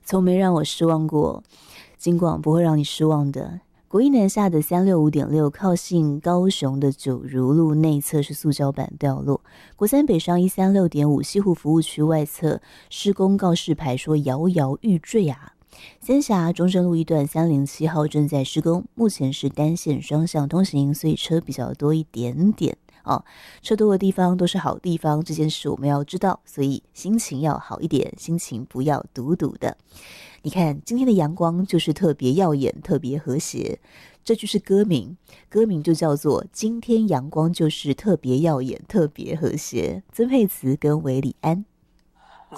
从没让我失望过，金广不会让你失望的。国一南下的365.6靠近高雄的九如路内侧是塑胶板掉落，国三北上136.5西湖服务区外侧施工告示牌说摇摇欲坠啊。三峡中正路一段307号正在施工，目前是单线双向通行，所以车比较多一点点哦。车多的地方都是好地方，这件事我们要知道，所以心情要好一点，心情不要堵堵的。你看今天的阳光就是特别耀眼，特别和谐，这就是歌名，歌名就叫做今天阳光就是特别耀眼，特别和谐。曾沛慈跟韦礼安。